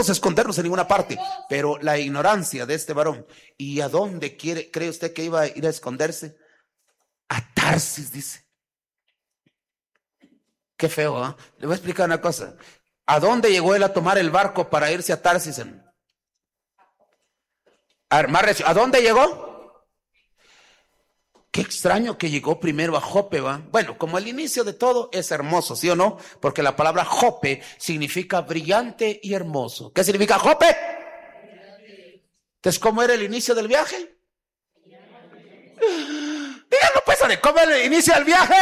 podemos escondernos en ninguna parte, pero la ignorancia de este varón. ¿Y a dónde cree usted que iba a ir a esconderse? A Tarsis, dice. Qué feo, ¿eh? Le voy a explicar una cosa. ¿A dónde llegó él a tomar el barco para irse a Tarsis? ¿A dónde llegó? Qué extraño que llegó primero a Jope, ¿va? Bueno, como el inicio de todo es hermoso, ¿sí o no? Porque la palabra Jope significa brillante y hermoso. ¿Qué significa Jope? Entonces, ¿cómo era el inicio del viaje? Díganlo pues, ¿cómo era el inicio del viaje?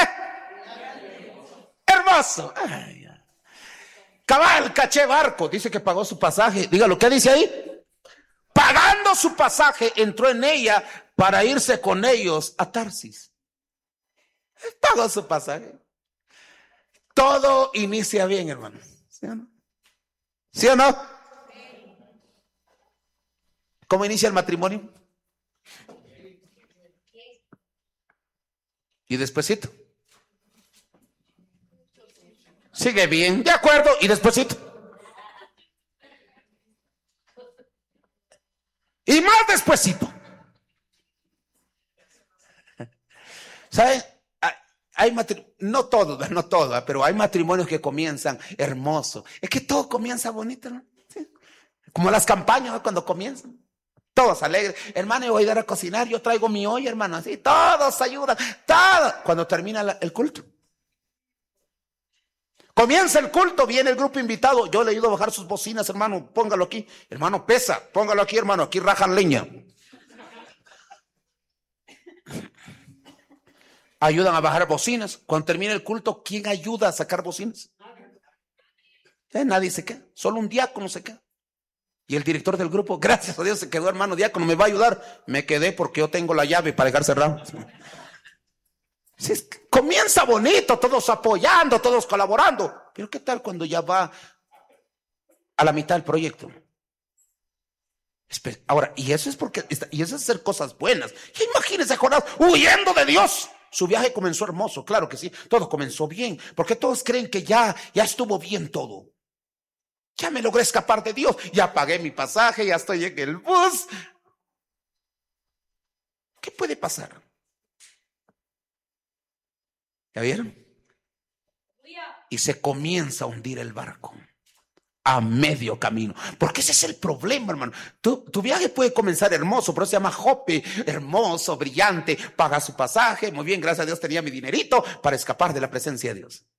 Hermoso. Ay, cabal, caché barco. Dice que pagó su pasaje. Dígalo, ¿qué dice ahí? Pagando su pasaje, entró en ella para irse con ellos a Tarsis. Pagó su pasaje. Todo inicia bien, hermano. ¿Sí o no? ¿Sí o no? ¿Cómo inicia el matrimonio? Y despuesito. Sigue bien, de acuerdo, y despuesito. Y más despuesito. ¿Saben? Hay no todo, pero hay matrimonios que comienzan hermosos. Es que todo comienza bonito, ¿no? ¿Sí? Como las campañas, ¿no? Cuando comienzan. Todos alegres. Hermano, yo voy a ir a cocinar, yo traigo mi olla, hermano. Así, todos ayudan, todos. Cuando termina el culto. Comienza el culto, viene el grupo invitado. Yo le ayudo a bajar sus bocinas, hermano. Póngalo aquí. Hermano, pesa. Póngalo aquí, hermano. Aquí rajan leña. Ayudan a bajar bocinas. Cuando termina el culto, ¿quién ayuda a sacar bocinas? Nadie se queda. Solo un diácono se queda. Y el director del grupo, gracias a Dios se quedó, hermano diácono, me va a ayudar. Me quedé porque yo tengo la llave para dejar cerrado. Comienza bonito, todos apoyando, todos colaborando. Pero ¿qué tal cuando ya va a la mitad del proyecto? Ahora, y eso es hacer cosas buenas. Imagínense a Jonás huyendo de Dios. Su viaje comenzó hermoso, claro que sí. Todo comenzó bien, porque todos creen que ya estuvo bien todo. Ya me logré escapar de Dios. Ya pagué mi pasaje, ya estoy en el bus. ¿Qué puede pasar? ¿Ya vieron? Y se comienza a hundir el barco a medio camino, porque ese es el problema, hermano. Tu viaje puede comenzar hermoso, pero se llama Jope, hermoso, brillante, paga su pasaje, muy bien, gracias a Dios tenía mi dinerito para escapar de la presencia de Dios.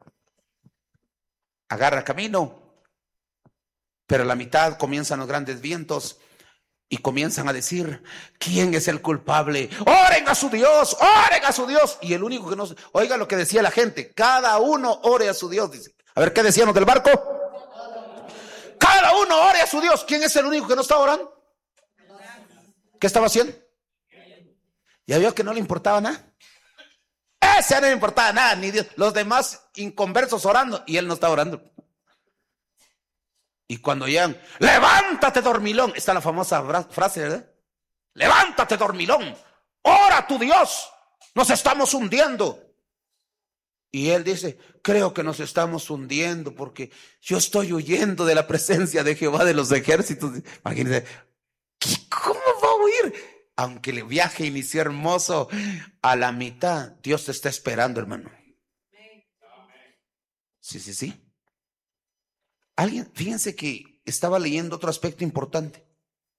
Agarra camino, pero a la mitad comienzan los grandes vientos y comienzan a decir, ¿quién es el culpable? Oren a su Dios, oren a su Dios. Y el único que no, oiga lo que decía la gente, cada uno ore a su Dios, dice. A ver, ¿qué decían los del barco? Cada uno ore a su Dios. ¿Quién es el único que no está orando? ¿Qué estaba haciendo? Ya vio que no le importaba nada. Ese no le importaba nada, ni Dios. Los demás inconversos orando y él no está orando. Y cuando llegan, levántate dormilón, está la famosa frase, ¿verdad? Levántate dormilón, ora a tu Dios, nos estamos hundiendo. Y él dice, creo que nos estamos hundiendo porque yo estoy huyendo de la presencia de Jehová de los ejércitos. Imagínense, ¿cómo va a huir? Aunque el viaje inició hermoso, a la mitad Dios te está esperando, hermano. Sí. Fíjense que estaba leyendo otro aspecto importante.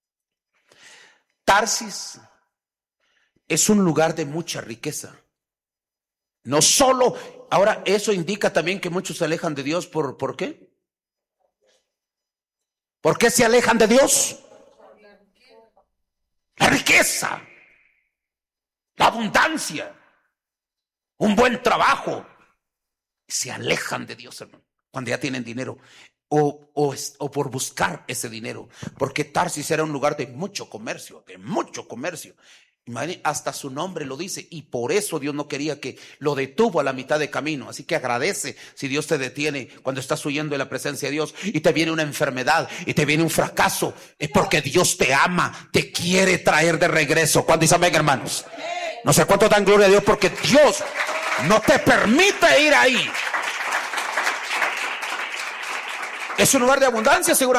Tarsis es un lugar de mucha riqueza. No solo, ahora eso indica también que muchos se alejan de Dios. ¿Por qué? ¿Por qué se alejan de Dios? La riqueza, la abundancia, un buen trabajo. Se alejan de Dios, hermano, cuando ya tienen dinero. O por buscar ese dinero, porque Tarsis era un lugar de mucho comercio, hasta su nombre lo dice, y por eso Dios no quería que lo detuvo a la mitad de camino. Así que agradece si Dios te detiene cuando estás huyendo de la presencia de Dios y te viene una enfermedad y te viene un fracaso, es porque Dios te ama, te quiere traer de regreso. ¿Cuándo dicen amén, hermanos? No sé cuánto dan gloria a Dios, porque Dios no te permite ir ahí. Es un lugar de abundancia, seguramente.